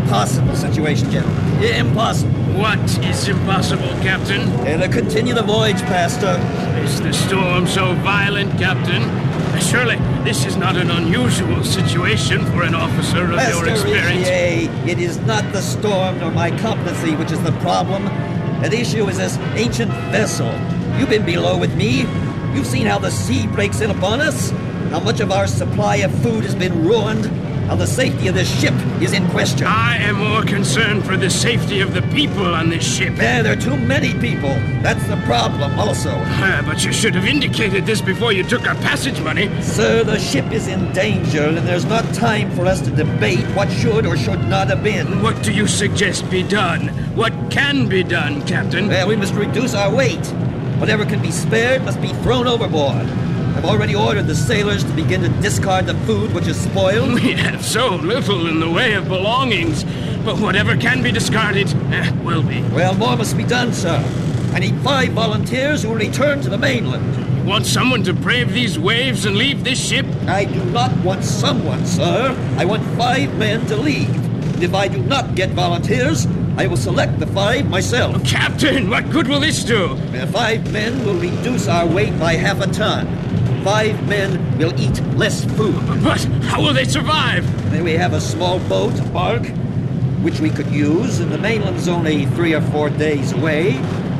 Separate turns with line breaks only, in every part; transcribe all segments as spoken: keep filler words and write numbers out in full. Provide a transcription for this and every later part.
impossible situation, gentlemen. Impossible.
What is impossible, Captain?
And to continue the voyage, Pastor.
Is the storm so violent, Captain? Surely this is not an unusual situation for an officer of
Pastor
your experience.
Richier, it is not the storm nor my competency which is the problem. At issue is this ancient vessel. You've been below with me. You've seen how the sea breaks in upon us, how much of our supply of food has been ruined, how the safety of this ship is in question.
I am more concerned for the safety of the people on this ship.
Yeah, there are too many people. That's the problem also.
Uh, but you should have indicated this before you took our passage money.
Sir, the ship is in danger, and there's not time for us to debate what should or should not have been.
What do you suggest be done? What can be done, Captain?
Well, we must reduce our weight. Whatever can be spared must be thrown overboard. I've already ordered the sailors to begin to discard the food which is spoiled.
We have so little in the way of belongings, but whatever can be discarded eh, will be.
Well, more must be done, sir. I need five volunteers who will return to the mainland.
You want someone to brave these waves and leave this ship?
I do not want someone, sir. I want five men to leave. And if I do not get volunteers, I will select the five myself.
Oh, Captain, what good will this do?
The five men will reduce our weight by half a ton. Five men will eat less food.
But how will they survive?
Then we have a small boat, a bark, which we could use, and the mainland's only three or four days away.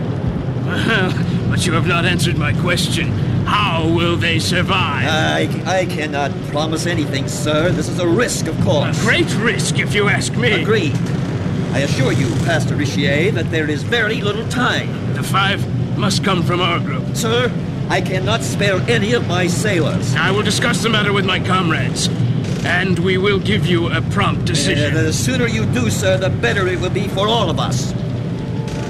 Well, but you have not answered my question. How will they survive?
I, I cannot promise anything, sir. This is a risk, of course.
A great risk, if you ask me.
Agreed. I assure you, Pastor Richier, that there is very little time.
The five must come from our group.
Sir, I cannot spare any of my sailors.
I will discuss the matter with my comrades, and we will give you a prompt decision.
Uh, the sooner you do, sir, the better it will be for all of us.